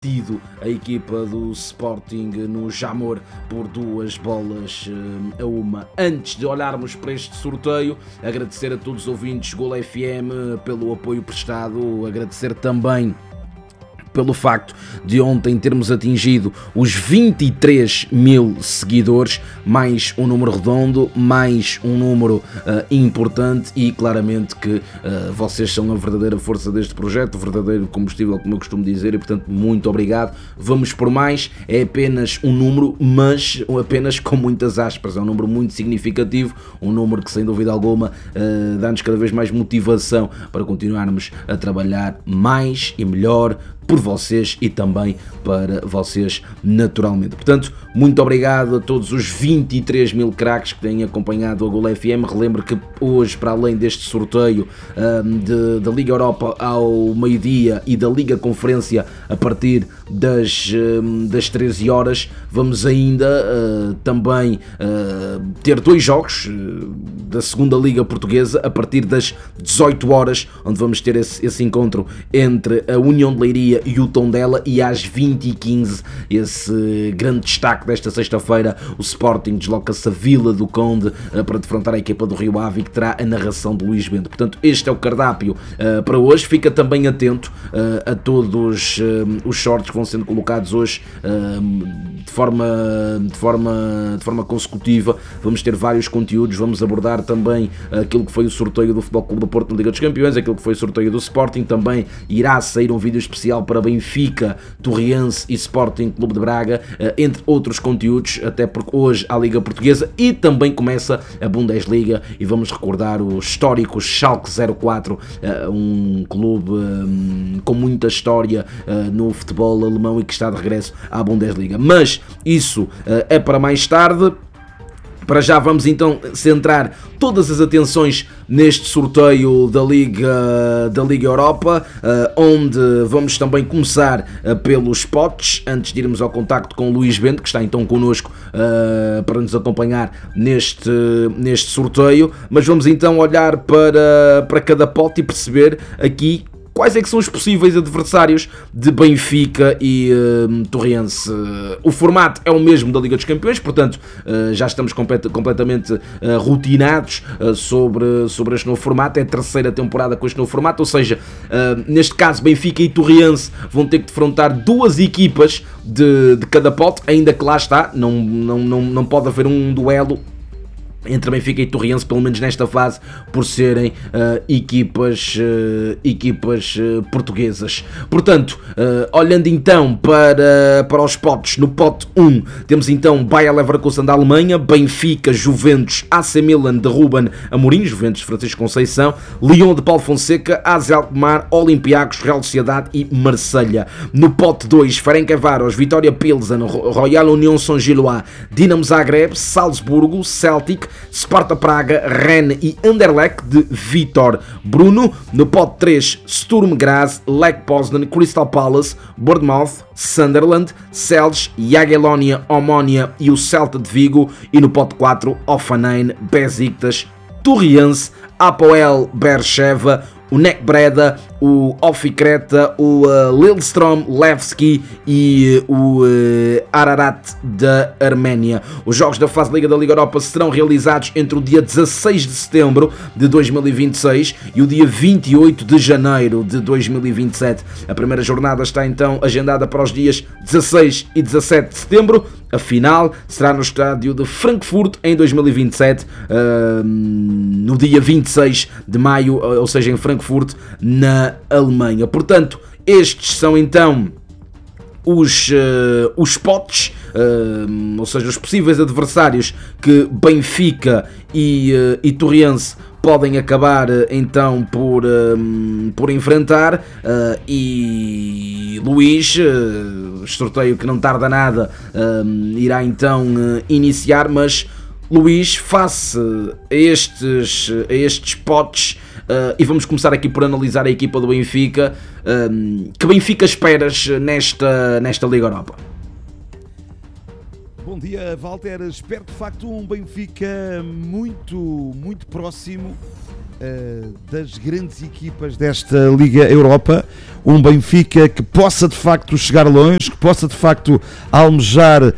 tido a equipa do Sporting no Jamor por 2-1. Antes de olharmos para este sorteio, agradecer a todos os ouvintes Gol FM pelo apoio prestado, agradecer também pelo facto de ontem termos atingido os 23 mil seguidores, mais um número redondo, mais um número importante, e claramente que vocês são a verdadeira força deste projeto, o verdadeiro combustível, como eu costumo dizer, e portanto muito obrigado. Vamos por mais, é apenas um número, mas apenas com muitas aspas, é um número muito significativo, um número que sem dúvida alguma dá-nos cada vez mais motivação para continuarmos a trabalhar mais e melhor por vocês e também para vocês naturalmente. Portanto, muito obrigado a todos os 23 mil craques que têm acompanhado a Gol FM. Relembro que hoje, para além deste sorteio da Liga Europa ao meio-dia e da Liga Conferência a partir das 13 horas, vamos ainda também ter dois jogos da segunda Liga Portuguesa a partir das 18 horas, onde vamos ter esse encontro entre a União de Leiria e o Tondela, e às 20h15, esse grande destaque desta sexta-feira, o Sporting desloca-se a Vila do Conde para defrontar a equipa do Rio Ave, que terá a narração de Luís Bento. Portanto, este é o cardápio para hoje. Fica também atento a todos os shorts que vão sendo colocados hoje de forma consecutiva. Vamos ter vários conteúdos, vamos abordar também aquilo que foi o sorteio do Futebol Clube do Porto na Liga dos Campeões, aquilo que foi o sorteio do Sporting. Também irá sair um vídeo especial para Benfica, Torriense e Sporting Clube de Braga, entre outros conteúdos, até porque hoje há a Liga Portuguesa e também começa a Bundesliga, e vamos recordar o histórico Schalke 04, um clube com muita história no futebol alemão e que está de regresso à Bundesliga. Mas isso é para mais tarde. Para já vamos então centrar todas as atenções neste sorteio da Liga Europa, onde vamos também começar pelos potes, antes de irmos ao contacto com o Luís Bento, que está então connosco para nos acompanhar neste sorteio. Mas vamos então olhar para cada pote e perceber aqui quais é que são os possíveis adversários de Benfica e Torriense. O formato é o mesmo da Liga dos Campeões, portanto já estamos completamente rotinados sobre este novo formato. É a terceira temporada com este novo formato, ou seja, neste caso Benfica e Torriense vão ter que defrontar duas equipas de cada pote, ainda que lá está, não pode haver um duelo entre Benfica e Torriense, pelo menos nesta fase, por serem equipas portuguesas. Portanto, olhando então para os potes, no pote 1 temos então Bayer Leverkusen da Alemanha, Benfica, Juventus, AC Milan de Ruben Amorim, Juventus de Francisco Conceição, Lyon de Paulo Fonseca, AZ Alkmaar, Olympiacos, Real Sociedade e Marselha. No pote 2, Ferencváros, Vitória Pilsen, Royal Union Saint-Gilloise, Dinamo Zagreb, Salzburgo, Celtic, Sparta Praga, Rennes e Anderlecht de Vítor Bruno. No pote 3, Sturm Graz, Lech Poznan, Crystal Palace, Bournemouth, Sunderland, Celje, Jagiellonia, Omonia e o Celta de Vigo. E no pote 4, Hoffenheim, Besiktas, Torriense, Apoel Beersheva, o NEC Breda, o Ofi Creta, o Lillestrøm Levski e o Ararat da Arménia. Os jogos da fase de Liga da Liga Europa serão realizados entre o dia 16 de setembro de 2026 e o dia 28 de janeiro de 2027. A primeira jornada está então agendada para os dias 16 e 17 de setembro. A final será no estádio de Frankfurt em 2027, no dia 26 de maio, ou seja, em Frankfurt, na Alemanha. Portanto, estes são então os potes, ou seja, os possíveis adversários que Benfica e Torriense podem acabar então por enfrentar. E Luís, sorteio que não tarda nada, irá então iniciar. Mas Luís, face a estes potes, e vamos começar aqui por analisar a equipa do Benfica. Que Benfica esperas nesta Liga Europa? Bom dia, Walter. Espero de facto um Benfica muito próximo das grandes equipas desta Liga Europa, um Benfica que possa de facto chegar longe, que possa de facto almejar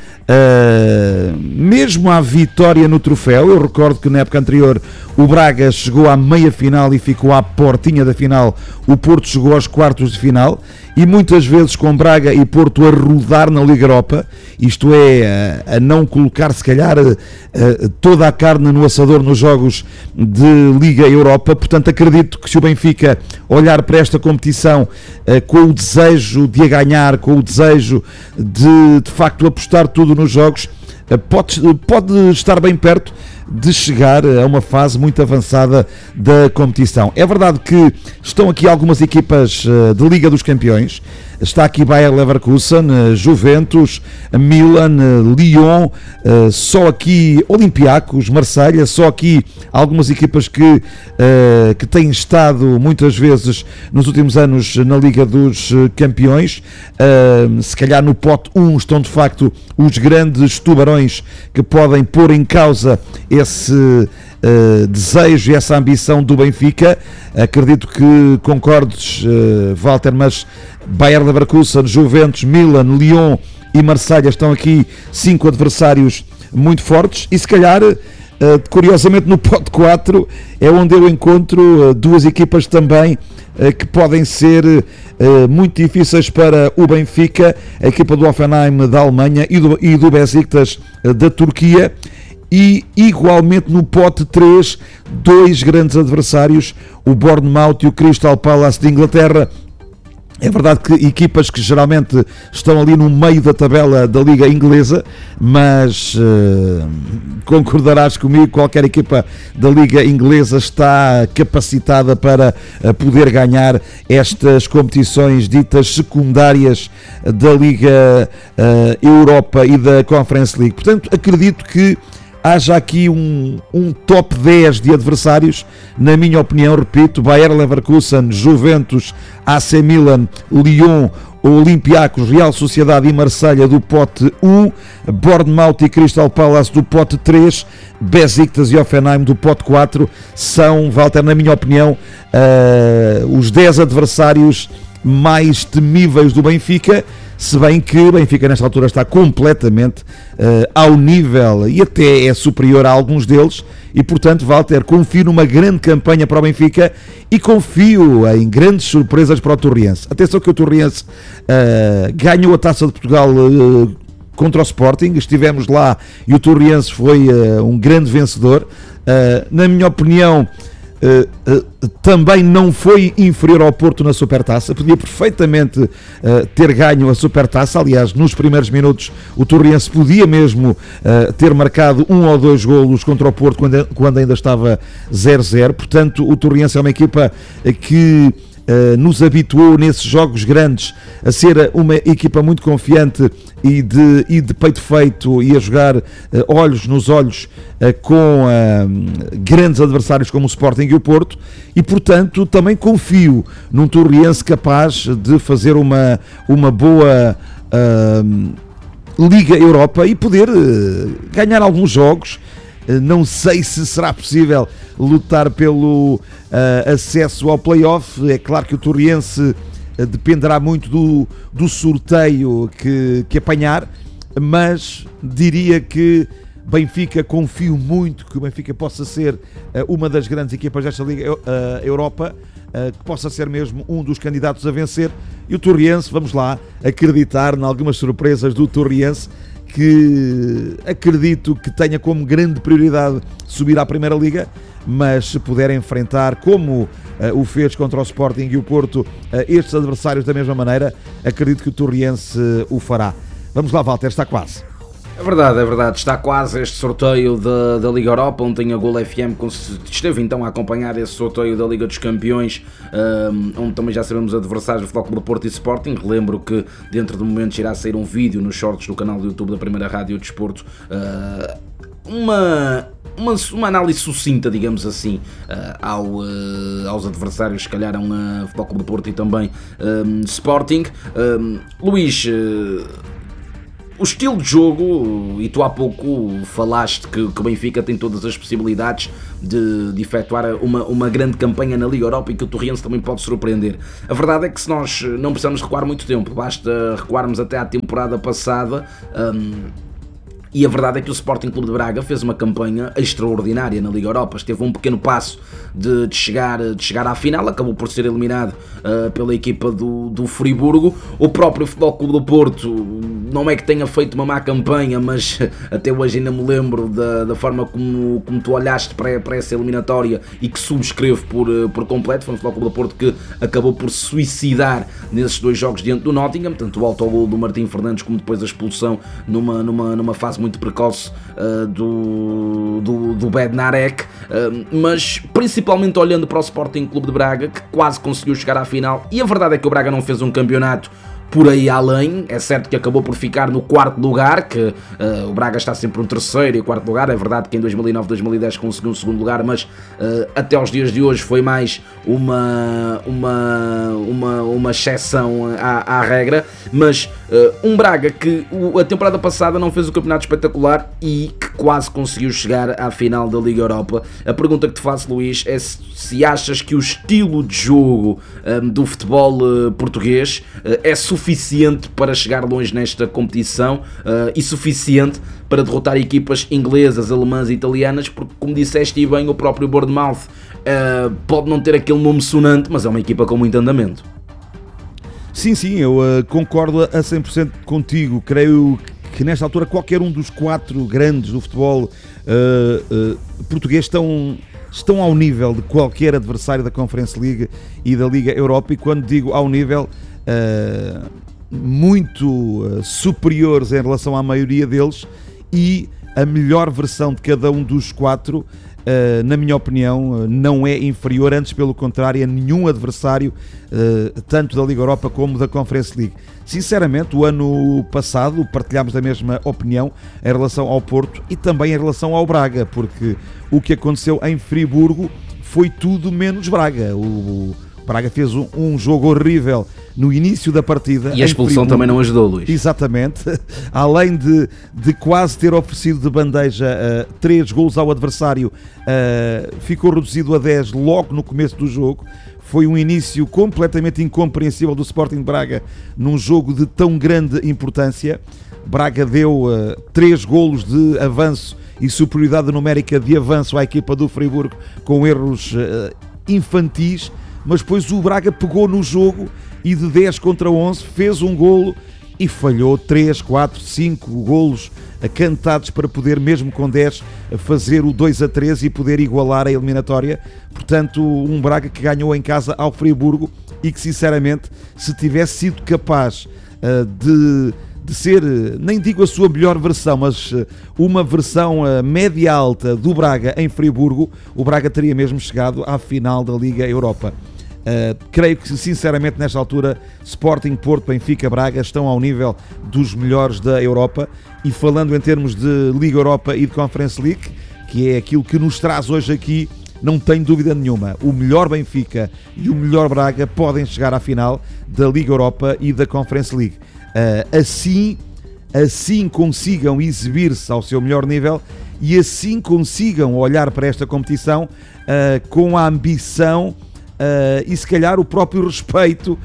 mesmo à vitória no troféu. Eu recordo que na época anterior o Braga chegou à meia final e ficou à portinha da final, o Porto chegou aos quartos de final, e muitas vezes com Braga e Porto a rodar na Liga Europa, isto é, a não colocar se calhar toda a carne no assador nos jogos de Liga Europa. Portanto, acredito que se o Benfica olhar para esta competição com o desejo de a ganhar, com o desejo de facto apostar tudo nos jogos, pode estar bem perto de chegar a uma fase muito avançada da competição. É verdade que estão aqui algumas equipas de Liga dos Campeões. Está aqui Bayer Leverkusen, Juventus, Milan, Lyon, só aqui Olympiacos, Marselha, só aqui algumas equipas que têm estado muitas vezes nos últimos anos na Liga dos Campeões. Se calhar no pote 1 estão de facto os grandes tubarões que podem pôr em causa esse desejo e essa ambição do Benfica. Acredito que concordes, Walter, mas Bayer Leverkusen, Juventus, Milan, Lyon e Marselha estão aqui 5 adversários muito fortes, e se calhar, curiosamente, no pote 4 é onde eu encontro duas equipas também que podem ser muito difíceis para o Benfica, a equipa do Hoffenheim da Alemanha e do Besiktas da Turquia. E igualmente no pote 3, dois grandes adversários, o Bournemouth e o Crystal Palace de Inglaterra. É verdade que equipas que geralmente estão ali no meio da tabela da Liga Inglesa, mas concordarás comigo, qualquer equipa da Liga Inglesa está capacitada para poder ganhar estas competições ditas secundárias da Liga Europa e da Conference League. Portanto, acredito que haja aqui um top 10 de adversários, na minha opinião, repito: Bayer Leverkusen, Juventus, AC Milan, Lyon, Olympiacos, Real Sociedade e Marselha do pote 1, Bournemouth e Crystal Palace do pote 3, Besiktas e Hoffenheim do pote 4. São, Walter, na minha opinião, os 10 adversários mais temíveis do Benfica, se bem que o Benfica nesta altura está completamente ao nível e até é superior a alguns deles, e portanto, Walter, confio numa grande campanha para o Benfica e confio em grandes surpresas para o Torriense. Atenção que o Torriense ganhou a Taça de Portugal contra o Sporting, estivemos lá e o Torriense foi um grande vencedor. Na minha opinião, também não foi inferior ao Porto na Supertaça, podia perfeitamente ter ganho a Supertaça. Aliás, nos primeiros minutos o Torriense podia mesmo ter marcado 1 ou 2 golos contra o Porto quando ainda estava 0-0. Portanto, o Torriense é uma equipa que nos habituou nesses jogos grandes a ser uma equipa muito confiante e de peito feito, e a jogar olhos nos olhos com grandes adversários como o Sporting e o Porto, e portanto também confio num Torriense capaz de fazer uma boa Liga Europa e poder ganhar alguns jogos. Não sei se será possível lutar pelo acesso ao play-off. É claro que o Torriense dependerá muito do sorteio que apanhar, mas diria que Benfica, confio muito que o Benfica possa ser uma das grandes equipas desta Liga Europa, que possa ser mesmo um dos candidatos a vencer. E o Torriense, vamos lá acreditar em algumas surpresas do Torriense, que acredito que tenha como grande prioridade subir à Primeira Liga, mas se puder enfrentar, como o fez contra o Sporting e o Porto, estes adversários da mesma maneira, acredito que o Torriense o fará. Vamos lá, Walter, está quase. É verdade, está quase este sorteio da Liga Europa, onde tem a Gol FM, esteve então a acompanhar esse sorteio da Liga dos Campeões, onde também já sabemos adversários do Futebol Clube do Porto e Sporting. Relembro que dentro de momentos irá sair um vídeo nos shorts do canal do YouTube da Primeira Rádio Desporto, uma análise sucinta, digamos assim, aos adversários que calharam a Futebol Clube do Porto e também Sporting. Luís, O estilo de jogo, e tu há pouco falaste que o Benfica tem todas as possibilidades de efetuar uma grande campanha na Liga Europa e que o Torriense também pode surpreender. A verdade é que se nós não precisamos recuar muito tempo, basta recuarmos até à temporada passada. E a verdade é que o Sporting Clube de Braga fez uma campanha extraordinária na Liga Europa, esteve um pequeno passo de chegar à final, acabou por ser eliminado pela equipa do Friburgo. O próprio Futebol Clube do Porto não é que tenha feito uma má campanha, mas até hoje ainda me lembro da forma como tu olhaste para essa eliminatória e que subscrevo por completo. Foi o Futebol Clube do Porto que acabou por se suicidar nesses 2 jogos diante do Nottingham, tanto o autogol do Martim Fernandes como depois a expulsão numa fase muito precoce do Bednarek, mas principalmente olhando para o Sporting Clube de Braga, que quase conseguiu chegar à final. E a verdade é que o Braga não fez um campeonato por aí além. É certo que acabou por ficar no 4º lugar, que o Braga está sempre no 3º e 4º lugar. É verdade que em 2009, 2010 conseguiu um 2º lugar, mas até aos dias de hoje foi mais uma exceção à regra. Mas um Braga que a temporada passada não fez o campeonato espetacular e que quase conseguiu chegar à final da Liga Europa. A pergunta que te faço, Luís, é se achas que o estilo de jogo do futebol português é suficiente para chegar longe nesta competição e suficiente para derrotar equipas inglesas, alemãs e italianas, porque, como disseste e bem, o próprio Bournemouth pode não ter aquele nome sonante, mas é uma equipa com muito andamento. Sim, eu concordo a 100% contigo. Creio que nesta altura qualquer um dos 4 grandes do futebol português estão ao nível de qualquer adversário da Conference League e da Liga Europa, e quando digo ao nível, muito superiores em relação à maioria deles, e a melhor versão de cada um dos 4, na minha opinião, não é inferior, antes pelo contrário, a nenhum adversário, tanto da Liga Europa como da Conference League. Sinceramente, o ano passado partilhámos da mesma opinião em relação ao Porto e também em relação ao Braga, porque o que aconteceu em Friburgo foi tudo menos Braga. O Braga fez um jogo horrível no início da partida. E a expulsão também não ajudou, Luís. Exatamente. Além de quase ter oferecido de bandeja 3 golos ao adversário, ficou reduzido a 10 logo no começo do jogo. Foi um início completamente incompreensível do Sporting de Braga num jogo de tão grande importância. Braga deu 3 golos de avanço e superioridade numérica de avanço à equipa do Friburgo, com erros infantis, mas depois o Braga pegou no jogo e de 10 contra 11 fez um golo e falhou 3, 4, 5 golos cantados para poder, mesmo com 10, fazer o 2-3 e poder igualar a eliminatória. Portanto, um Braga que ganhou em casa ao Friburgo e que, sinceramente, se tivesse sido capaz de ser, nem digo a sua melhor versão, mas uma versão média-alta do Braga em Friburgo, o Braga teria mesmo chegado à final da Liga Europa. Creio que, sinceramente, nesta altura, Sporting, Porto, Benfica, Braga estão ao nível dos melhores da Europa. E falando em termos de Liga Europa e de Conference League, que é aquilo que nos traz hoje aqui, não tenho dúvida nenhuma, o melhor Benfica e o melhor Braga podem chegar à final da Liga Europa e da Conference League. Assim consigam exibir-se ao seu melhor nível e assim consigam olhar para esta competição com a ambição e se calhar o próprio respeito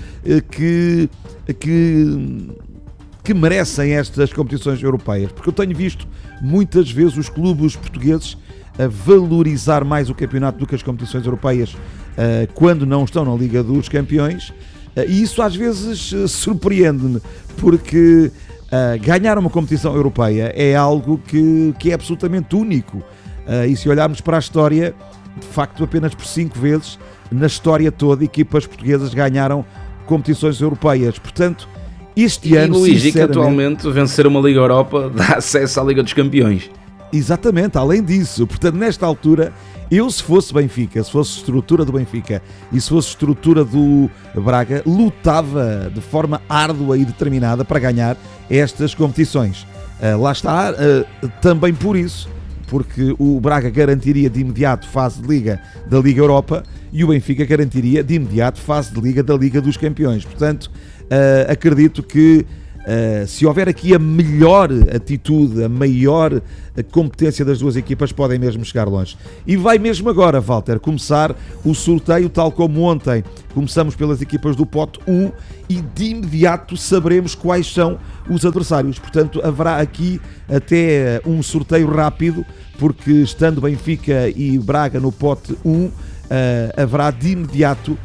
que merecem estas competições europeias, porque eu tenho visto muitas vezes os clubes portugueses a valorizar mais o campeonato do que as competições europeias quando não estão na Liga dos Campeões, e isso às vezes surpreende-me, porque ganhar uma competição europeia é algo que é absolutamente único, e se olharmos para a história, de facto apenas por 5 vezes na história toda equipas portuguesas ganharam competições europeias. Portanto, este ano, Luís, e que atualmente vencer uma Liga Europa dá acesso à Liga dos Campeões. Exatamente, além disso, portanto, nesta altura, eu, se fosse Benfica, se fosse estrutura do Benfica e se fosse estrutura do Braga, lutava de forma árdua e determinada para ganhar estas competições. Lá está, também por isso, porque o Braga garantiria de imediato fase de Liga da Liga Europa e o Benfica garantiria de imediato fase de Liga da Liga dos Campeões. Portanto, acredito que Se houver aqui a melhor atitude, a maior competência das duas equipas, podem mesmo chegar longe. E vai mesmo agora, Walter, começar o sorteio, tal como ontem. Começamos pelas equipas do pote 1 e de imediato saberemos quais são os adversários. Portanto, haverá aqui até um sorteio rápido, porque estando Benfica e Braga no pote 1, haverá de imediato...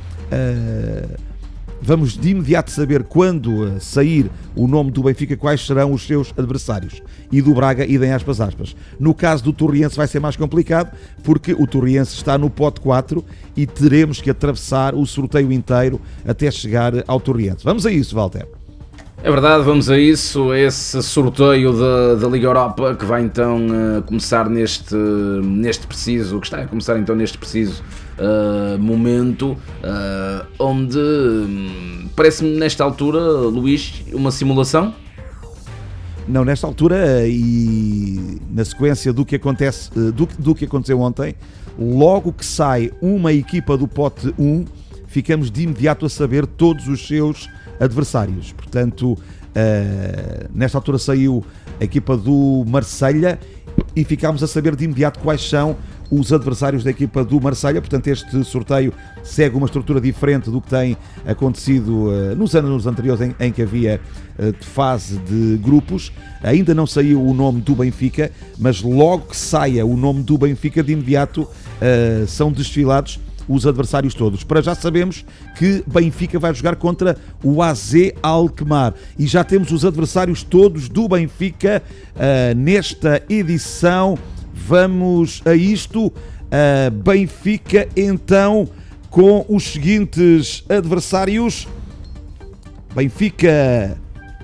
Vamos de imediato saber, quando sair o nome do Benfica, quais serão os seus adversários. E do Braga, idem aspas. No caso do Torriense vai ser mais complicado, porque o Torriense está no pote 4 e teremos que atravessar o sorteio inteiro até chegar ao Torriense. Vamos a isso, Walter. É verdade, vamos a isso, esse sorteio da Liga Europa que vai então começar neste preciso, que está a começar então neste preciso momento, onde parece-me nesta altura, Luís, uma simulação? Não, nesta altura e na sequência do que acontece, do que aconteceu ontem, logo que sai uma equipa do pote 1, ficamos de imediato a saber todos os seus adversários. Portanto, nesta altura saiu a equipa do Marselha e ficámos a saber de imediato quais são os adversários da equipa do Marselha. Portanto, este sorteio segue uma estrutura diferente do que tem acontecido nos anos anteriores em que havia fase de grupos. Ainda não saiu o nome do Benfica, mas logo que saia o nome do Benfica, de imediato são desfilados os adversários todos. Para já sabemos que Benfica vai jogar contra o AZ Alkmaar e já temos os adversários todos do Benfica nesta edição. Vamos a isto. Benfica então com os seguintes adversários. Benfica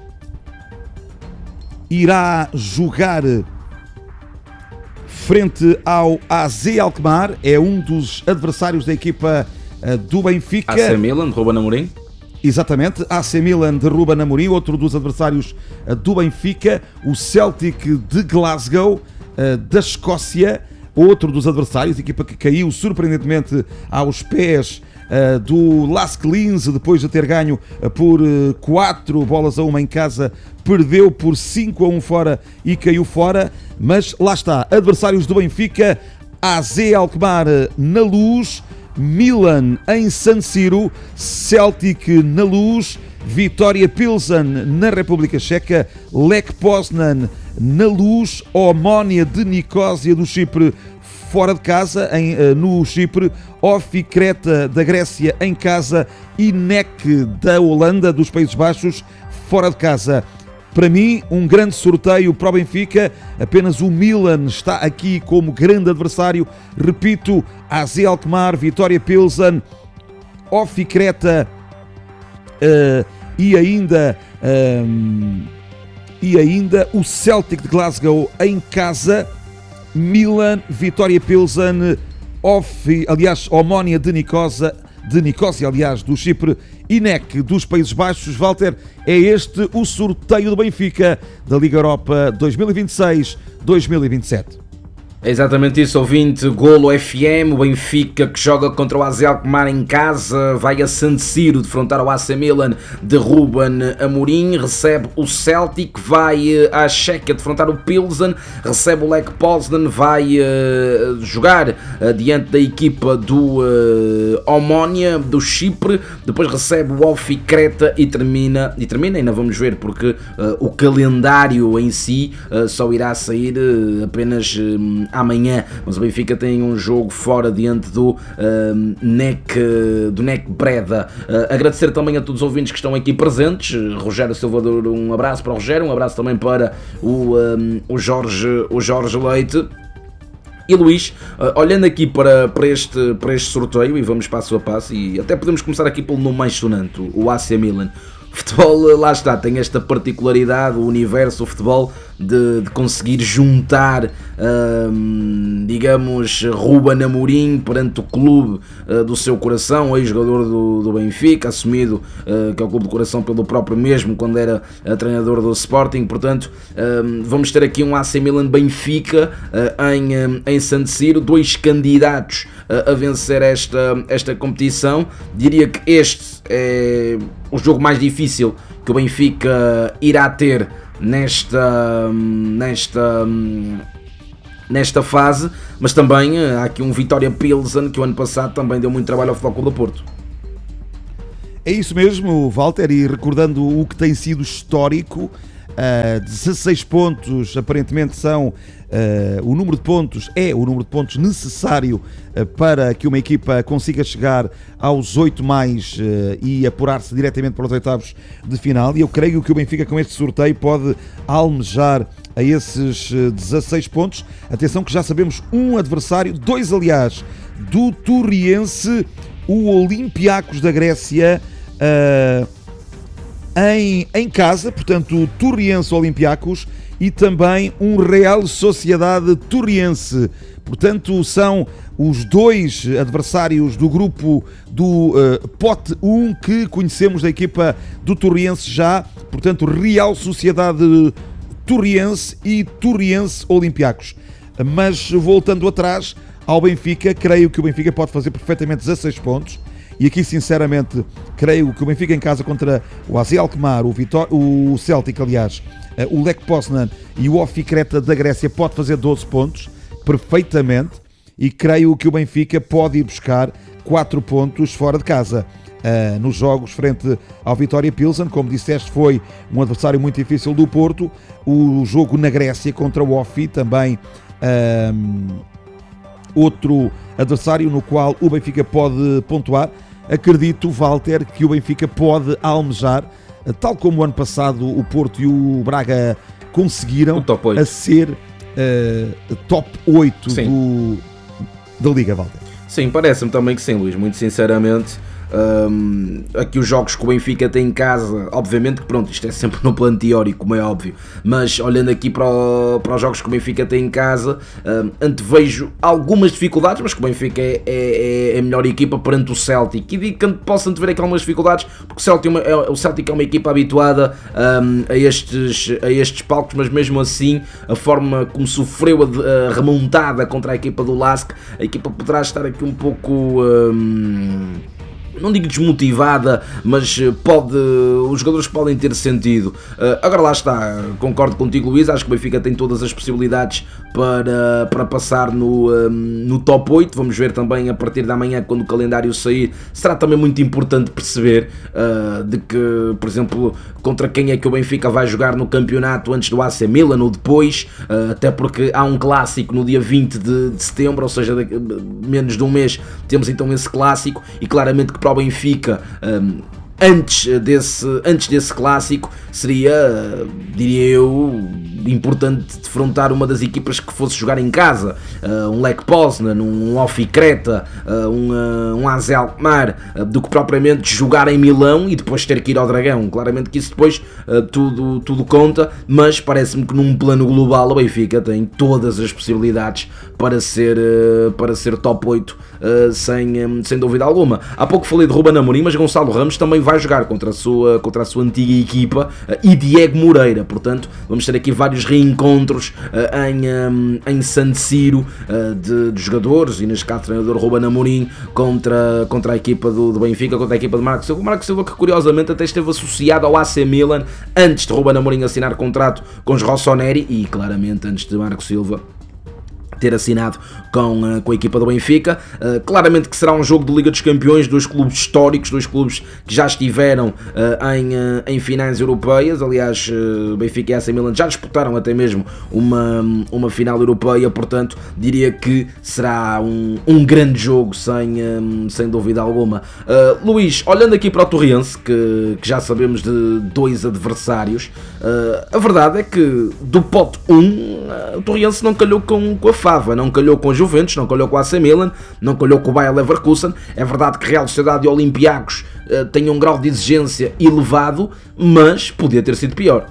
irá jogar frente ao AZ Alkmaar, é um dos adversários da equipa do Benfica. AC Milan, de Ruben Amorim. Exatamente, AC Milan de Ruben Amorim, outro dos adversários do Benfica. O Celtic de Glasgow, da Escócia, outro dos adversários, equipa que caiu surpreendentemente aos pés do Lask Linz, depois de ter ganho por 4-1 em casa, perdeu por 5-1 fora e caiu fora. Mas lá está, adversários do Benfica: AZ Alkmaar na Luz, Milan em San Siro, Celtic na Luz, Vitória Pilsen na República Checa, Lech Poznan na Luz, Omónia de Nicósia do Chipre fora de casa, no Chipre, Ofi Creta da Grécia em casa e NEC da Holanda, dos Países Baixos, fora de casa. Para mim, um grande sorteio para o Benfica. Apenas o Milan está aqui como grande adversário. Repito, AZ Alkmaar, Vitória Pilsen, Ofi Creta e ainda o Celtic de Glasgow em casa. Milan, Vitória Pilsen, Omónia de Nicósia, do Chipre, e NEC dos Países Baixos. Walter, é este o sorteio do Benfica da Liga Europa 2026-2027. É exatamente isso, ouvinte. Golo FM, o Benfica que joga contra o AZ Alkmaar em casa, vai a San Siro defrontar o AC Milan de Ruben Amorim, recebe o Celtic, vai à Chequia defrontar o Pilsen, recebe o Lech Poznan, vai jogar diante da equipa do Omónia do Chipre, depois recebe o Ofi Creta e termina, ainda vamos ver, porque o calendário em si só irá sair apenas amanhã, mas o Benfica tem um jogo fora diante do NEC Breda. Agradecer também a todos os ouvintes que estão aqui presentes. Rogério Salvador, um abraço para o Rogério, um abraço também para o Jorge Leite. E Luís, olhando aqui para este sorteio, e vamos passo a passo, e até podemos começar aqui pelo nome mais sonante, o AC Milan. O futebol, lá está, tem esta particularidade, o universo, o futebol, de conseguir juntar, digamos, Ruben Amorim perante o clube do seu coração, ex-jogador do Benfica, assumido que é o clube do coração pelo próprio mesmo, quando era treinador do Sporting. Portanto, vamos ter aqui um AC Milan Benfica em San Siro, dois candidatos a vencer esta competição. Diria que este é o jogo mais difícil que o Benfica irá ter nesta fase, mas também há aqui um Vitória Pilsen que o ano passado também deu muito trabalho ao Futebol Clube do Porto. É isso mesmo, Walter, e recordando o que tem sido histórico, 16 pontos aparentemente são o número de pontos necessário para que uma equipa consiga chegar aos 8 mais e apurar-se diretamente para os oitavos de final, e eu creio que o Benfica com este sorteio pode almejar a esses 16 pontos. Atenção que já sabemos um adversário, dois aliás, do Torriense, o Olympiacos da Grécia, em casa, portanto o Torriense Olympiacos, e também um Real Sociedade Torriense. Portanto são os dois adversários do grupo do Pote 1 que conhecemos da equipa do Torriense já, portanto Real Sociedade Torriense e Torriense Olympiacos. Mas voltando atrás ao Benfica, creio que o Benfica pode fazer perfeitamente 16 pontos. E aqui, sinceramente, creio que o Benfica em casa contra o AZ Alkmaar, o Celtic, aliás, o Lech Poznan e o Ofi Creta da Grécia pode fazer 12 pontos, perfeitamente. E creio que o Benfica pode ir buscar 4 pontos fora de casa. Nos jogos frente ao Vitória Pilsen, como disseste, foi um adversário muito difícil do Porto. O jogo na Grécia contra o Ofi também... outro adversário no qual o Benfica pode pontuar. Acredito, Walter, que o Benfica pode almejar, tal como o ano passado o Porto e o Braga conseguiram, a ser top 8 da Liga, Walter. Sim, parece-me também que sim, Luís, muito sinceramente. Aqui os jogos que o Benfica tem em casa, obviamente que pronto, isto é sempre no plano teórico, como é óbvio, mas olhando aqui para os jogos que o Benfica tem em casa, antevejo algumas dificuldades, mas que o Benfica é a melhor equipa perante o Celtic, e digo que posso antever aqui algumas dificuldades, porque o Celtic é uma equipa habituada a estes palcos, mas mesmo assim a forma como sofreu a remontada contra a equipa do LASK, a equipa poderá estar aqui um pouco... não digo desmotivada, mas os jogadores podem ter sentido. Agora lá está, concordo contigo, Luís, acho que o Benfica tem todas as possibilidades para passar no top 8. Vamos ver também a partir da manhã, quando o calendário sair. Será também muito importante perceber de que, por exemplo, contra quem é que o Benfica vai jogar no campeonato antes do AC Milan ou depois, até porque há um clássico no dia 20 de setembro, ou seja, menos de um mês temos então esse clássico, e claramente que para o Benfica, antes desse clássico, seria, diria eu, importante defrontar uma das equipas que fosse jogar em casa, um Lech Poznan, um Ofi Creta, um AZ Alkmaar, do que propriamente jogar em Milão e depois ter que ir ao Dragão. Claramente que isso depois tudo conta, mas parece-me que num plano global o Benfica tem todas as possibilidades para ser top 8, sem dúvida alguma. Há pouco falei de Ruben Amorim, mas Gonçalo Ramos também vai jogar contra a sua antiga equipa, e Diego Moreira. Portanto, vamos ter aqui vários reencontros em San Siro de jogadores, e neste caso treinador Ruben Amorim contra a equipa do Benfica, contra a equipa de Marco Silva. Marco Silva, que curiosamente até esteve associado ao AC Milan antes de Ruben Amorim assinar contrato com os Rossoneri, e claramente antes de Marco Silva ter assinado com a equipa do Benfica. Claramente que será um jogo de Liga dos Campeões, dois clubes históricos, dois clubes que já estiveram em finais europeias. Aliás, Benfica e AC Milan já disputaram até mesmo uma final europeia, portanto diria que será um grande jogo, sem dúvida alguma. Luís, olhando aqui para o Torriense, que já sabemos de dois adversários, a verdade é que do pote 1 o Torriense não calhou com a Fava, não calhou com a Juventus, não calhou com a AC Milan, não calhou com o Bayer Leverkusen. É verdade que Real Sociedade e Olympiacos têm um grau de exigência elevado, mas podia ter sido pior.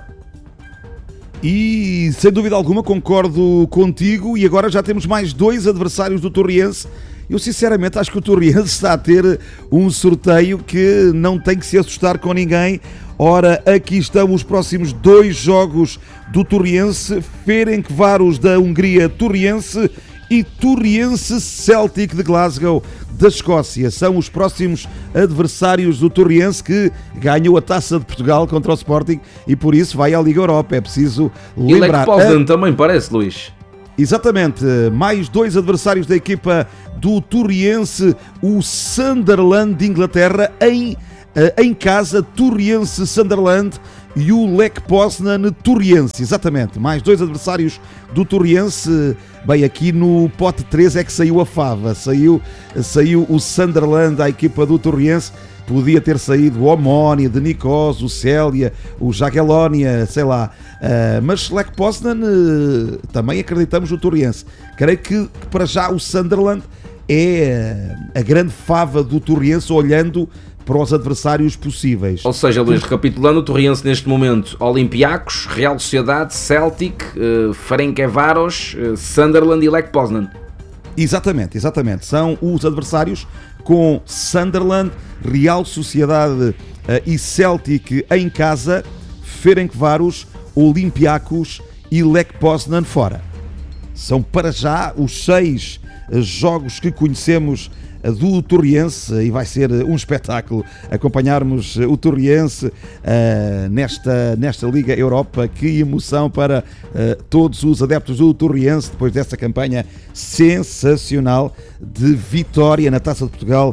E sem dúvida alguma concordo contigo, e agora já temos mais dois adversários do Torriense. Eu sinceramente acho que o Torriense está a ter um sorteio que não tem que se assustar com ninguém. Ora, aqui estão os próximos dois jogos do Torriense: Ferencváros da Hungria Torriense e Torriense Celtic de Glasgow, da Escócia. São os próximos adversários do Torriense, que ganhou a Taça de Portugal contra o Sporting e por isso vai à Liga Europa. É preciso lembrar. E Lech Poznan também parece, Luís. Exatamente, mais 2 adversários da equipa do Torriense, o Sunderland de Inglaterra em casa, Torriense Sunderland, e o Lech Poznan Torriense, exatamente, mais 2 adversários do Torriense. Bem, aqui no pote 3 é que saiu a fava, saiu o Sunderland à equipa do Torriense. Podia ter saído o Omonia, de Nikos, o Célia, o Jagiellonia, sei lá. Mas Lech Poznan também acreditamos no Torriense. Creio que para já o Sunderland é a grande fava do Torriense, olhando para os adversários possíveis. Ou seja, Luís, recapitulando, o Torriense neste momento: Olympiacos, Real Sociedade, Celtic, Ferencváros, Sunderland e Lech Poznan. Exatamente. São os adversários, com Sunderland, Real Sociedade e Celtic em casa, Ferencváros, Olympiacos e Lech Poznan fora. São para já os 6 jogos que conhecemos do Torriense, e vai ser um espetáculo acompanharmos o Torriense nesta Liga Europa. Que emoção para todos os adeptos do Torriense, depois dessa campanha sensacional de vitória na Taça de Portugal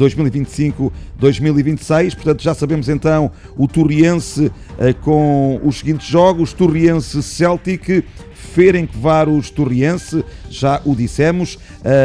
2025-2026. Portanto, já sabemos então o Torriense com os seguintes jogos: Torriense Celtic, Ferencváros Torriense, já o dissemos,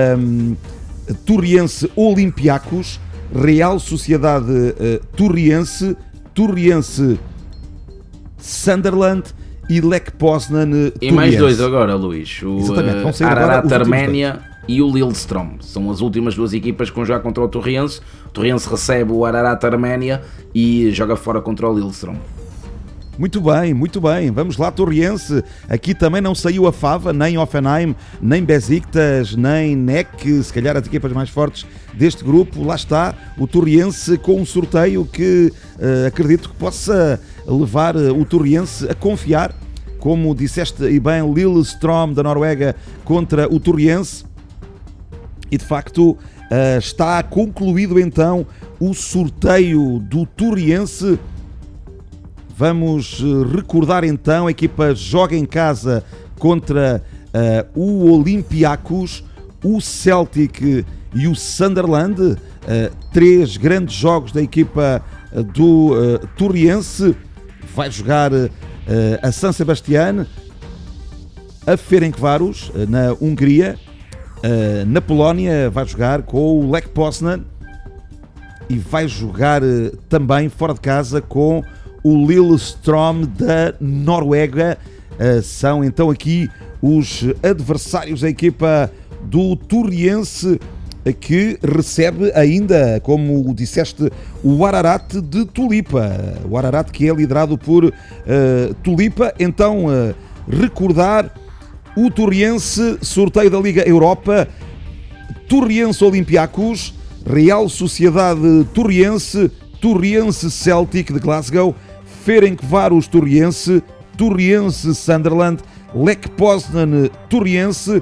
Torriense Olympiacos, Real Sociedade Torriense, Torriense Sunderland e Lech Poznan Torriense. E mais 2 agora, Luís: o Ararat Arménia e o Lillestrøm. São as últimas 2 equipas que vão jogar contra o Torriense. O Torriense recebe o Ararat Arménia e joga fora contra o Lillestrøm. Muito bem. Vamos lá, Torriense. Aqui também não saiu a fava, nem Hoffenheim, nem Besiktas, nem NEC, se calhar as equipas mais fortes deste grupo. Lá está o Torriense com um sorteio que acredito que possa levar o Torriense a confiar. Como disseste e bem, Lillestrøm da Noruega contra o Torriense. E de facto está concluído então o sorteio do Torriense. Vamos recordar então: a equipa joga em casa contra o Olympiacos, o Celtic e o Sunderland. 3 grandes jogos da equipa do Torriense. Vai jogar a San Sebastián, a Ferencváros na Hungria, na Polónia vai jogar com o Lech Poznan e vai jogar também fora de casa com o Lillestrøm da Noruega. São então aqui os adversários da equipa do Torriense, que recebe ainda, como disseste, o Ararat de Tulipa. O Ararat que é liderado por Tulipa. Então, recordar o Torriense, sorteio da Liga Europa: Torriense Olympiacos, Real Sociedade Torriense, Torriense Celtic de Glasgow, Ferencváros Torriense, Torriense Sunderland, Lech Poznan Torriense,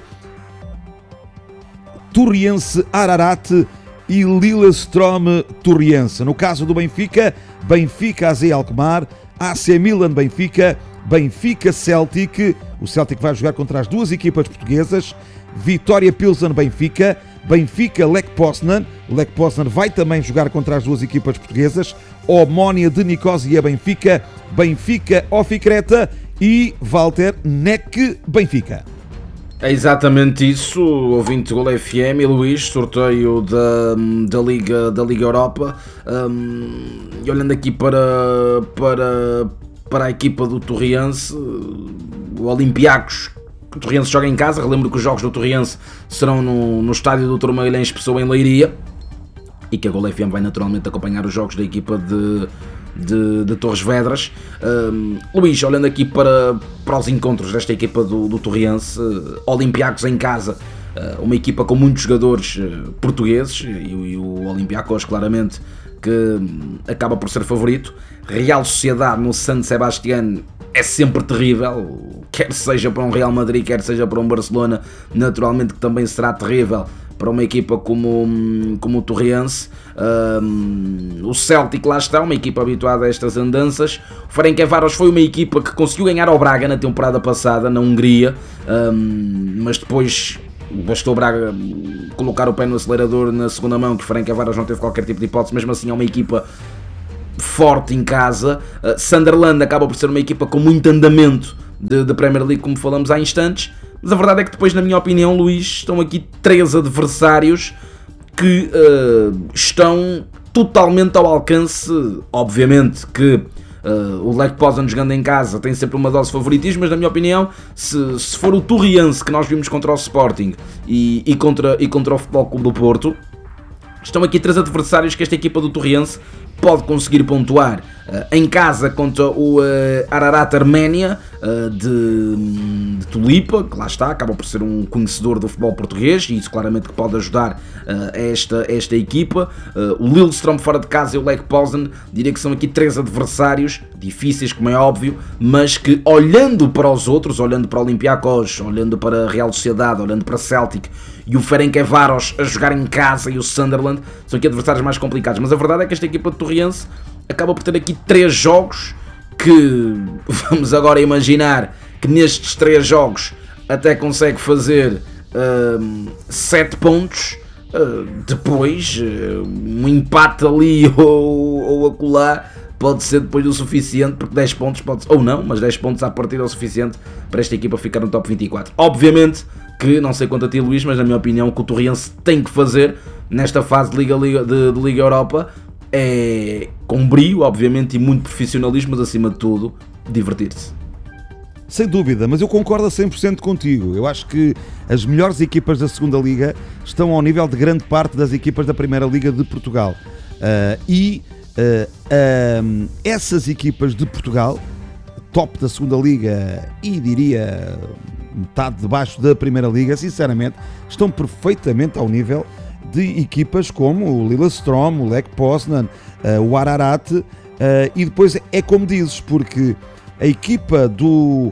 Torriense Ararat e Lillestrøm Torriense. No caso do Benfica, Benfica AZ Alkmaar, AC Milan Benfica, Benfica Celtic. O Celtic vai jogar contra as 2 equipas portuguesas. Vitória Pilsen Benfica, Benfica Lech Poznan. Lech Poznan vai também jogar contra as 2 equipas portuguesas. Omonia de Nicosia Benfica, Benfica Oficreta e Walter NEC Benfica. É exatamente isso, ouvinte Gol FM e Luís, sorteio da Liga Europa. E olhando aqui para a equipa do Torriense, o Olympiacos. O Torriense joga em casa. Relembro que os jogos do Torriense serão no estádio do Tormaguilhães Pessoa, em Leiria, e que a Gol FM vai naturalmente acompanhar os jogos da equipa de Torres Vedras. Luís, olhando aqui para os encontros desta equipa do Torriense, Olympiacos em casa, uma equipa com muitos jogadores portugueses, e o Olympiacos claramente que acaba por ser favorito. Real Sociedade no San Sebastián é sempre terrível, quer seja para um Real Madrid, quer seja para um Barcelona, naturalmente que também será terrível para uma equipa como o Torriense. O Celtic lá está, uma equipa habituada a estas andanças. O Ferencváros foi uma equipa que conseguiu ganhar ao Braga na temporada passada, na Hungria, mas depois bastou o Braga colocar o pé no acelerador na segunda mão, que o Ferencváros não teve qualquer tipo de hipótese. Mesmo assim é uma equipa forte em casa. Sunderland acaba por ser uma equipa com muito andamento de Premier League, como falamos há instantes. Mas a verdade é que depois, na minha opinião, Luís, estão aqui 3 adversários que estão totalmente ao alcance. Obviamente que o Lech Poznan, jogando em casa, tem sempre uma dose de favoritismo, mas na minha opinião, se for o Torriense que nós vimos contra o Sporting e contra o Futebol Clube do Porto, estão aqui 3 adversários que esta equipa do Torriense pode conseguir pontuar. Em casa contra o Ararat Arménia de Tulipa, que lá está, acaba por ser um conhecedor do futebol português, e isso claramente que pode ajudar esta equipa. O Lillestrøm fora de casa e o Lech Poznan, diria que são aqui 3 adversários difíceis, como é óbvio, mas que, olhando para os outros, olhando para o Olympiacos, olhando para a Real Sociedade, olhando para Celtic e o Ferencváros a jogar em casa, e o Sunderland, são aqui adversários mais complicados. Mas a verdade é que esta equipa de Torriense acaba por ter aqui 3 jogos que vamos agora imaginar que nestes 3 jogos até consegue fazer 7 pontos. Depois um empate ali ou acolá pode ser depois o suficiente, porque 10 pontos pode, ou não, mas 10 pontos à partida é o suficiente para esta equipa ficar no top 24. Obviamente que, não sei quanto a ti, Luís, mas na minha opinião o que o Torriense tem que fazer nesta fase de Liga Europa é, com brio, obviamente, e muito profissionalismo, mas acima de tudo, divertir-se. Sem dúvida, mas eu concordo a 100% contigo. Eu acho que as melhores equipas da segunda Liga estão ao nível de grande parte das equipas da Primeira Liga de Portugal. Essas equipas de Portugal, top da segunda Liga e diria metade de baixo da Primeira Liga, sinceramente, estão perfeitamente ao nível de equipas como o Lillestrøm, o Lech Poznan, o Ararat, e depois é como dizes, porque a equipa do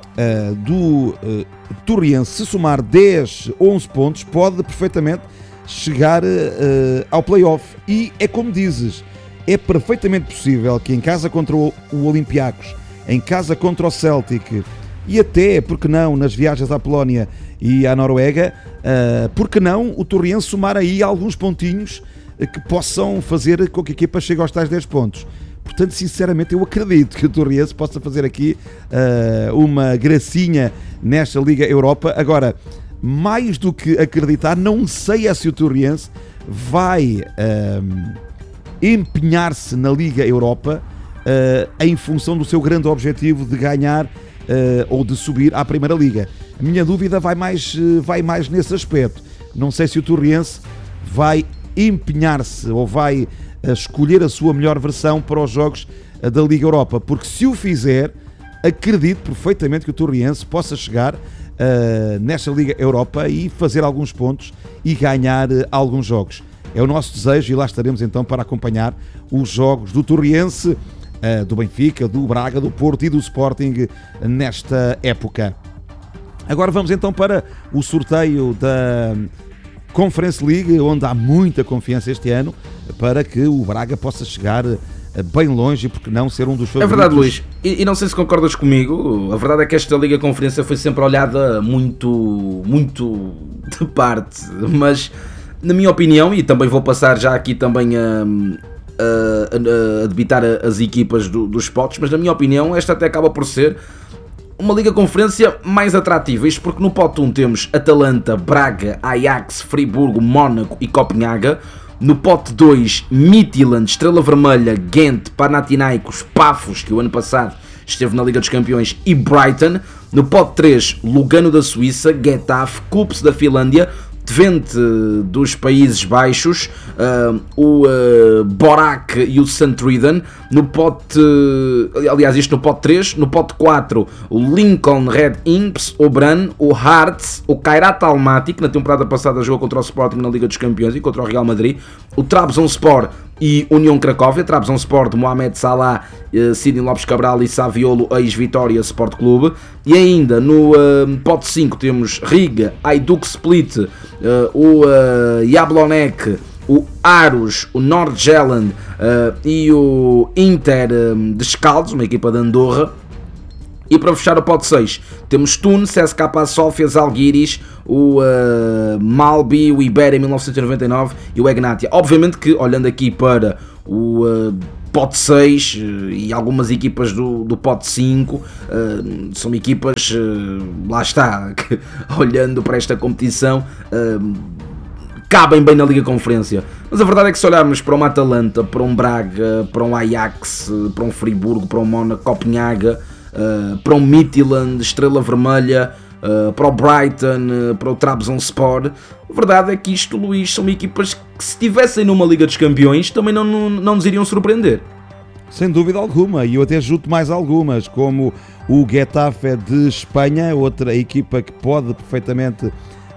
Torriense, se somar 10, 11 pontos, pode perfeitamente chegar ao play-off. E é como dizes, é perfeitamente possível que em casa contra o Olympiacos, em casa contra o Celtic, e até, porque não, nas viagens à Polónia e à Noruega, porque não o Torriense somar aí alguns pontinhos que possam fazer com que a equipa chegue aos tais 10 pontos. Portanto, sinceramente, eu acredito que o Torriense possa fazer aqui uma gracinha nesta Liga Europa. Agora, mais do que acreditar, não sei se o Torriense vai empenhar-se na Liga Europa em função do seu grande objetivo de ganhar ou de subir à Primeira Liga. A minha dúvida vai mais nesse aspecto. Não sei se o Torriense vai empenhar-se ou vai escolher a sua melhor versão para os jogos da Liga Europa, porque se o fizer, acredito perfeitamente que o Torriense possa chegar nesta Liga Europa e fazer alguns pontos e ganhar alguns jogos. É o nosso desejo e lá estaremos então para acompanhar os jogos do Torriense, do Benfica, do Braga, do Porto e do Sporting nesta época. Agora vamos então para o sorteio da Conference League, onde há muita confiança este ano para que o Braga possa chegar bem longe e, porque não, ser um dos favoritos. É verdade, Luís, e não sei se concordas comigo, a verdade é que esta Liga Conferência foi sempre olhada muito de parte, mas na minha opinião, e também vou passar já aqui também a debitar as equipas dos spots, mas na minha opinião esta até acaba por ser uma Liga Conferência mais atrativa, isto porque no pote 1 temos Atalanta, Braga, Ajax, Friburgo, Mónaco e Copenhaga. No pote 2, Midtjylland, Estrela Vermelha, Ghent, Panathinaikos, Pafos, que o ano passado esteve na Liga dos Campeões, e Brighton. No pote 3, Lugano da Suíça, Getafe, Kups da Finlândia, Twente dos Países Baixos, o Borac e o Santruiden. No pote, aliás, isto no pote 3. No pote 4, o Lincoln Red Imps, o Brann, o Hearts, o Kairat Almaty, que na temporada passada jogou contra o Sporting na Liga dos Campeões e contra o Real Madrid, o Trabzonspor e União Cracóvia, Trabzonspor de Mohamed Salah, Sidney Lopes Cabral e Saviolo, ex-Vitória Sport Clube. E ainda no pote 5 temos Riga, Hajduk Split, o Jablonec, o Aros, o Nord-Jylland e o Inter de Escaldes, uma equipa de Andorra. E para fechar o pote 6 temos Tunes, CSKA Sofia, Zalgiris, o Malbi, o Iberia 1999 e o Egnatia. Obviamente que, olhando aqui para o pote 6 e algumas equipas do pote 5, são equipas, lá está, que, olhando para esta competição, cabem bem na Liga Conferência. Mas a verdade é que se olharmos para uma Atalanta, para um Braga, para um Ajax, para um Friburgo, para um Mónaco, Copenhaga, para o Midtjylland, Estrela Vermelha, para o Brighton, para o Trabzonspor, a verdade é que isto, Luís, são equipas que, se estivessem numa Liga dos Campeões, também não nos iriam surpreender. Sem dúvida alguma, e eu até junto mais algumas, como o Getafe de Espanha, outra equipa que pode perfeitamente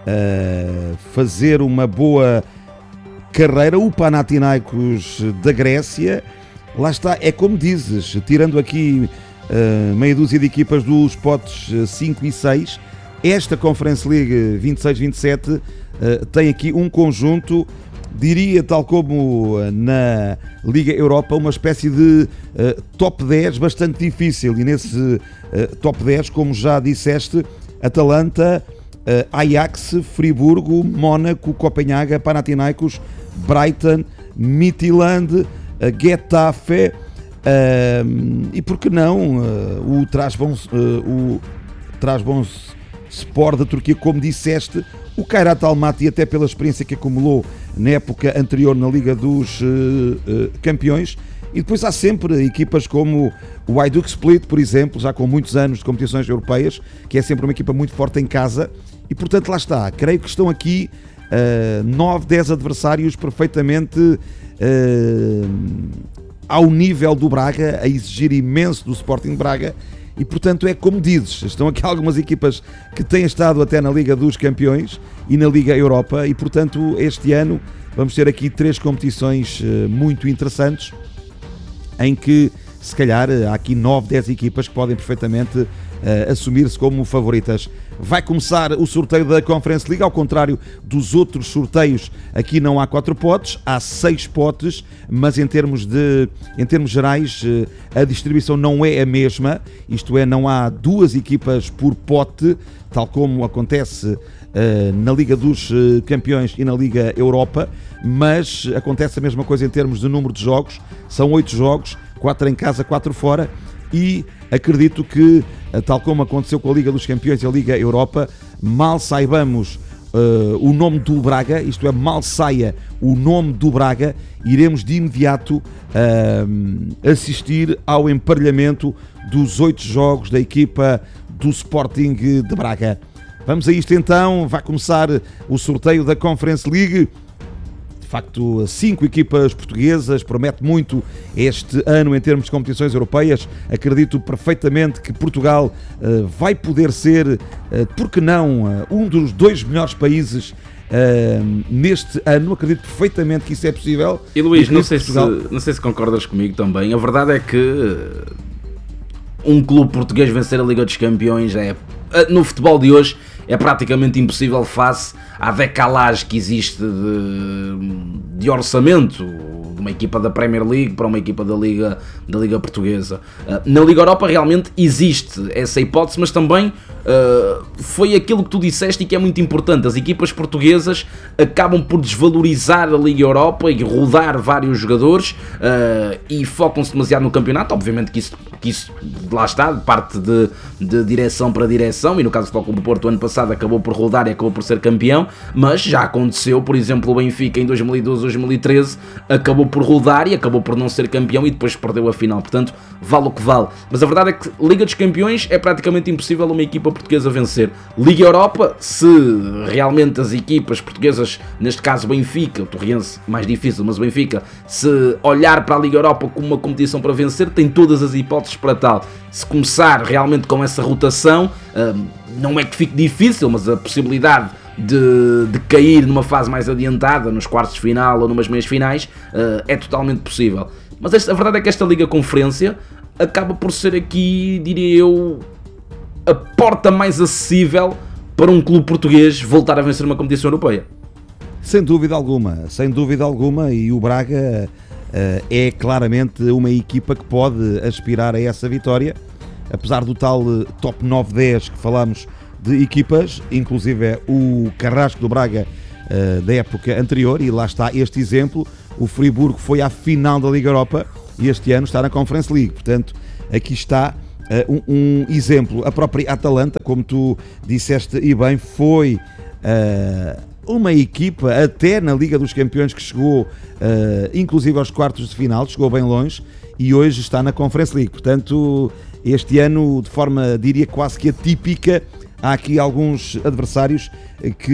fazer uma boa carreira, o Panathinaikos da Grécia. Lá está, é como dizes, tirando aqui meia dúzia de equipas dos potes 5 e 6, esta Conference League 26-27 tem aqui um conjunto, diria, tal como na Liga Europa, uma espécie de top 10 bastante difícil, e nesse top 10, como já disseste, Atalanta, Ajax, Friburgo, Mónaco, Copenhaga, Panathinaikos, Brighton, Midtjylland, Getafe, e por que não o Trabzonspor da Turquia, como disseste, o Kairat Almaty, até pela experiência que acumulou na época anterior na Liga dos Campeões. E depois há sempre equipas como o Hajduk Split, por exemplo, já com muitos anos de competições europeias, que é sempre uma equipa muito forte em casa, e portanto lá está, creio que estão aqui 9, 10 adversários perfeitamente ao nível do Braga, a exigir imenso do Sporting Braga, e portanto é como dizes, estão aqui algumas equipas que têm estado até na Liga dos Campeões e na Liga Europa, e portanto este ano vamos ter aqui 3 competições muito interessantes, em que se calhar há aqui 9, 10 equipas que podem perfeitamente assumir-se como favoritas. Vai começar o sorteio da Conference League, ao contrário dos outros sorteios, aqui não há 4 potes, há 6 potes, mas em termos gerais a distribuição não é a mesma, isto é, não há 2 equipas por pote, tal como acontece na Liga dos Campeões e na Liga Europa, mas acontece a mesma coisa em termos de número de jogos, são 8 jogos, 4 em casa, 4 fora, e acredito que, tal como aconteceu com a Liga dos Campeões e a Liga Europa, mal saibamos o nome do Braga, isto é, mal saia o nome do Braga, iremos de imediato assistir ao emparelhamento dos 8 jogos da equipa do Sporting de Braga. Vamos a isto então, vai começar o sorteio da Conference League. De facto, 5 equipas portuguesas, promete muito este ano em termos de competições europeias. Acredito perfeitamente que Portugal vai poder ser, por que não, um dos 2 melhores países neste ano. Acredito perfeitamente que isso é possível. E Luís, não sei se concordas comigo também. A verdade é que um clube português vencer a Liga dos Campeões no futebol de hoje é praticamente impossível face à decalagem que existe de orçamento de uma equipa da Premier League para uma equipa da Liga Portuguesa. Na Liga Europa realmente existe essa hipótese, mas também foi aquilo que tu disseste e que é muito importante. As equipas portuguesas acabam por desvalorizar a Liga Europa e rodar vários jogadores e focam-se demasiado no campeonato. Obviamente que isso lá está, de parte de direção para direção, e no caso do Futebol Clube do Porto, ano passado acabou por rodar e acabou por ser campeão, mas já aconteceu, por exemplo, o Benfica em 2012, 2013, acabou por rodar e acabou por não ser campeão e depois perdeu a final. Portanto, vale o que vale. Mas a verdade é que Liga dos Campeões é praticamente impossível uma equipa portuguesa vencer. Liga Europa, se realmente as equipas portuguesas, neste caso o Benfica, o Torrense mais difícil, mas o Benfica, se olhar para a Liga Europa como uma competição para vencer, tem todas as hipóteses para tal. Se começar realmente com essa rotação, não é que fique difícil, mas a possibilidade de cair numa fase mais adiantada, nos quartos de final ou numas meias finais, é totalmente possível. Mas a verdade é que esta Liga Conferência acaba por ser aqui, diria eu, a porta mais acessível para um clube português voltar a vencer uma competição europeia. Sem dúvida alguma, e o Braga é claramente uma equipa que pode aspirar a essa vitória, apesar do tal top 9-10 que falámos de equipas, inclusive é o Carrasco do Braga da época anterior, e lá está este exemplo. O Friburgo foi à final da Liga Europa e este ano está na Conference League, portanto aqui está um exemplo. A própria Atalanta, como tu disseste e bem, foi uma equipa até na Liga dos Campeões que chegou inclusive aos quartos de final, chegou bem longe e hoje está na Conference League. Portanto, este ano, de forma, diria, quase que atípica, há aqui alguns adversários que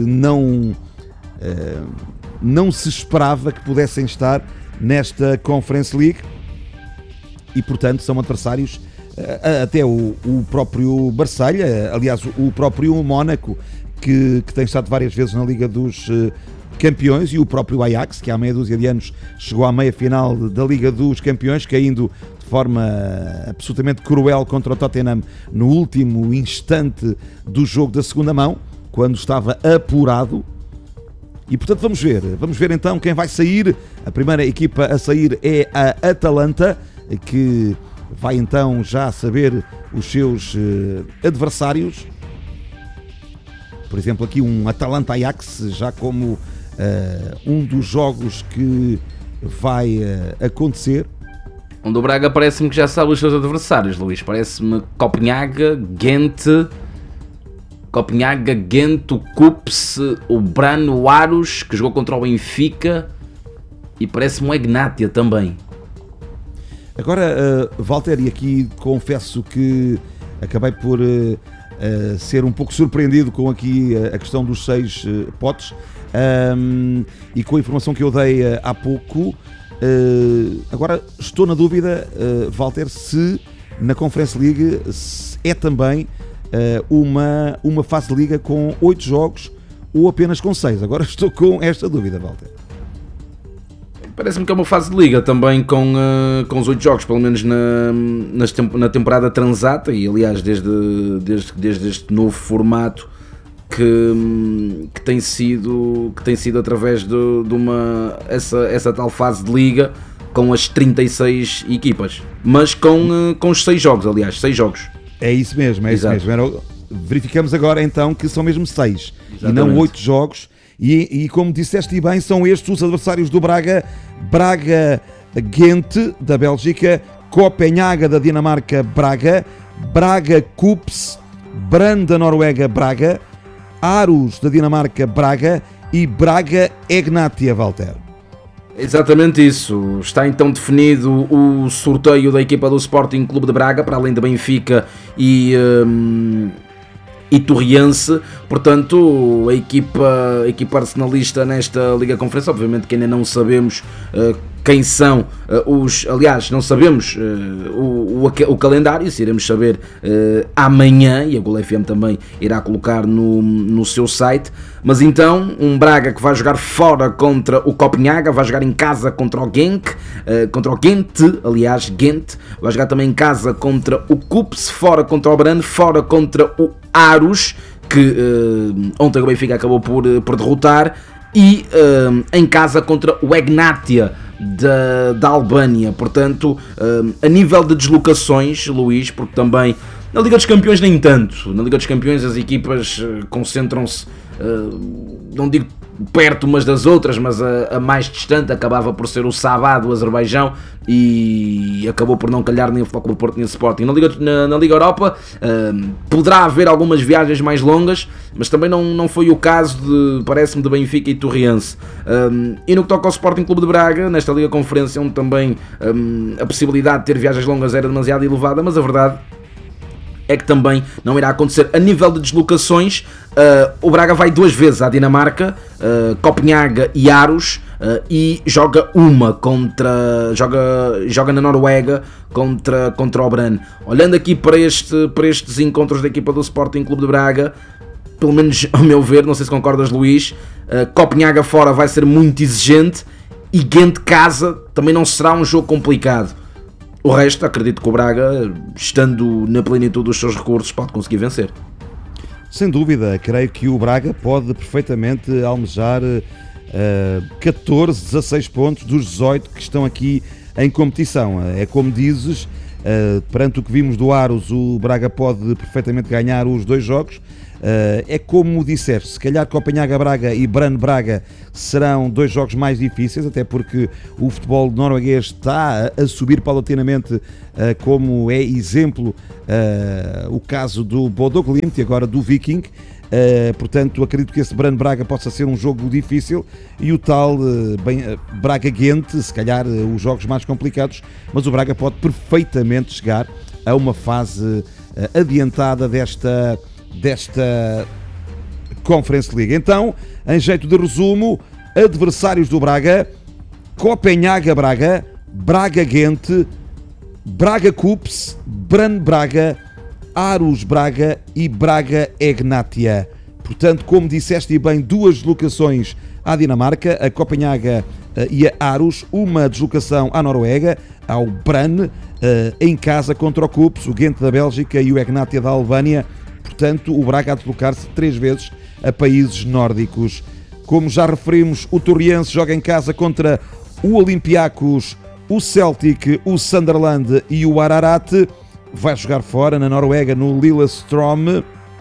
não se esperava que pudessem estar nesta Conference League e, portanto, são adversários, até o próprio Marselha, aliás, o próprio Mónaco, que tem estado várias vezes na Liga dos Campeões, e o próprio Ajax, que há meia dúzia de anos chegou à meia-final da Liga dos Campeões, caindo de forma absolutamente cruel contra o Tottenham no último instante do jogo da segunda mão, quando estava apurado. E portanto vamos ver então quem vai sair. A primeira equipa a sair é a Atalanta, que vai então já saber os seus adversários. Por exemplo, aqui um Atalanta-Ajax, já como um dos jogos que vai acontecer. Onde o Braga parece-me que já sabe os seus adversários, Luís. Parece-me Copenhaga, Ghent, o Kups, o Brann, o Aarhus, que jogou contra o Benfica, e parece-me o Egnatia também. Agora, Walter, e aqui confesso que acabei por ser um pouco surpreendido com aqui a questão dos 6 potes, e com a informação que eu dei há pouco. Agora estou na dúvida, Walter, se na Conference League é também uma fase de liga com 8 jogos ou apenas com 6. Agora estou com esta dúvida, Walter. Parece-me que é uma fase de liga também com os 8 jogos, pelo menos na temporada transata, e aliás desde este novo formato que tem sido através de essa tal fase de liga com as 36 equipas, mas com os 6 jogos, aliás, 6 jogos. É isso mesmo, Exato. Verificamos agora então que são mesmo 6 e Exatamente. não 8 jogos. E como disseste bem, são estes os adversários do Braga: Braga Ghent, da Bélgica, Copenhaga, da Dinamarca, Braga Kups, Brann, da Noruega, Braga, Aarhus, da Dinamarca, Braga, e Braga Egnatia, Walter. Exatamente isso. Está então definido o sorteio da equipa do Sporting Clube de Braga, para além de Benfica e Torriense. Portanto, a equipa arsenalista nesta Liga Conferência, obviamente que ainda não sabemos quem são aliás, não sabemos o calendário, isso iremos saber amanhã, e a Gol FM também irá colocar no seu site. Mas então, um Braga que vai jogar fora contra o Copenhaga, vai jogar em casa contra o Ghent, vai jogar também em casa contra o Kups, fora contra o Brann, fora contra o Aarhus, que ontem o Benfica acabou por derrotar, e em casa contra o Egnatia da Albânia. Portanto, a nível de deslocações, Luís, porque também na Liga dos Campeões nem tanto. Na Liga dos Campeões as equipas concentram-se, não digo perto umas das outras, mas a mais distante acabava por ser o Sabah do Azerbaijão, e acabou por não calhar nem o Futebol Porto nem o Sporting. Na Liga Europa poderá haver algumas viagens mais longas, mas também não foi o caso, parece-me, de Benfica e Torriense. E no que toca ao Sporting Clube de Braga, nesta Liga Conferência, onde também a possibilidade de ter viagens longas era demasiado elevada, mas a verdade é que também não irá acontecer. A nível de deslocações, o Braga vai 2 vezes à Dinamarca, Copenhaga e Aarhus, e joga joga na Noruega contra o Brann. Olhando aqui para estes encontros da equipa do Sporting Clube de Braga, pelo menos ao meu ver, não sei se concordas, Luís, Copenhaga fora vai ser muito exigente e Ghent casa também não será um jogo complicado. O resto, acredito que o Braga, estando na plenitude dos seus recursos, pode conseguir vencer. Sem dúvida, creio que o Braga pode perfeitamente almejar 14, 16 pontos dos 18 que estão aqui em competição. É como dizes, perante o que vimos do Aros, o Braga pode perfeitamente ganhar os 2 jogos. É como disseste, se calhar Copenhaga-Braga e Brann-Braga serão 2 jogos mais difíceis, até porque o futebol norueguês está a subir paulatinamente, como é exemplo o caso do Bodo Glimt e agora do Viking. Portanto, acredito que esse Brann-Braga possa ser um jogo difícil e o tal Braga-Ghent, se calhar os jogos mais complicados, mas o Braga pode perfeitamente chegar a uma fase adiantada desta Conference League. Então, em jeito de resumo, adversários do Braga: Copenhaga-Braga, Braga-Ghent, Braga-Kups, Brann-Braga, Aarhus-Braga e Braga-Egnatia. Portanto, como disseste bem, 2 deslocações à Dinamarca, a Copenhaga e a Aarhus, uma deslocação à Noruega, ao Brann, em casa contra o Kups, o Ghent da Bélgica e o Egnatia da Albânia. Portanto, o Braga a deslocar-se 3 vezes a países nórdicos. Como já referimos, o Torriense joga em casa contra o Olympiacos, o Celtic, o Sunderland e o Ararat. Vai jogar fora, na Noruega, no Lillestrøm,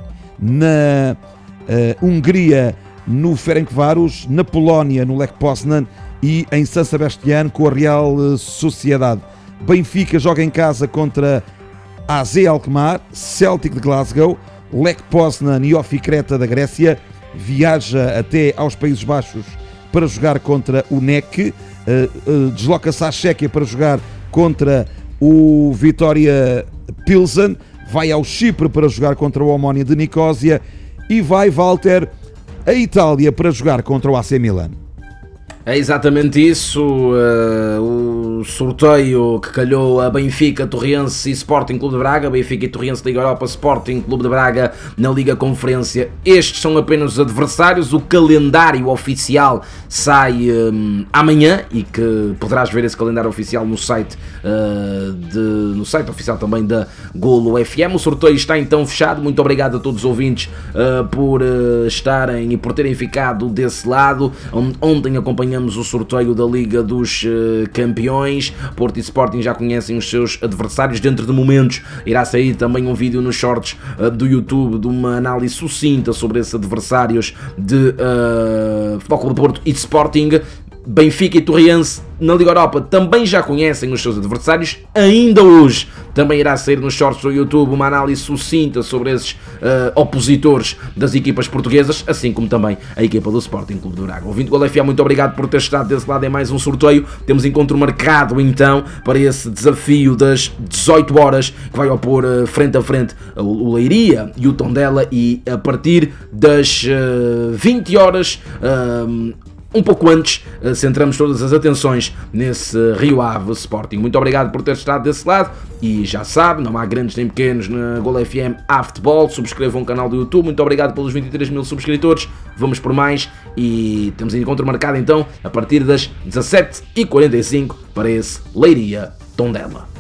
na Hungria, no Ferencváros, na Polónia, no Lech Poznan e em San Sebastián com a Real Sociedade. Benfica joga em casa contra AZ Alkmaar, Celtic de Glasgow, Lech Poznan e Ofi Creta da Grécia. Viaja até aos Países Baixos para jogar contra o NEC, desloca-se à Chequia para jogar contra o Vitória Pilsen, vai ao Chipre para jogar contra o Omonia de Nicósia e vai, Walter, à Itália para jogar contra o AC Milan. É exatamente isso, o sorteio que calhou a Benfica, Torriense e Sporting Clube de Braga, Benfica e Torriense Liga Europa, Sporting Clube de Braga na Liga Conferência. Estes são apenas os adversários, o calendário oficial sai amanhã e que poderás ver esse calendário oficial no site, no site oficial também da Golo FM. O sorteio está então fechado, muito obrigado a todos os ouvintes por estarem e por terem ficado desse lado. Ontem acompanhamos o sorteio da Liga dos Campeões. Porto e Sporting já conhecem os seus adversários. Dentro de momentos irá sair também um vídeo nos shorts do YouTube de uma análise sucinta sobre esses adversários de Futebol Clube Porto e de Sporting. Benfica e Torriense na Liga Europa também já conhecem os seus adversários. Ainda hoje também irá sair nos shorts do YouTube uma análise sucinta sobre esses opositores das equipas portuguesas, assim como também a equipa do Sporting Clube de Braga. Ouvinte do Golo FM, muito obrigado por ter estado desse lado em mais um sorteio. Temos encontro marcado então para esse desafio das 18 horas que vai opor frente a frente o Leiria e o Tondela, e a partir das 20 horas um pouco antes, centramos todas as atenções nesse Rio Ave Sporting. Muito obrigado por ter estado desse lado e já sabe, não há grandes nem pequenos na Golo FM há futebol. Subscrevam o canal do YouTube. Muito obrigado pelos 23 mil subscritores. Vamos por mais e temos encontro marcado então a partir das 17h45 para esse Leiria Tondela.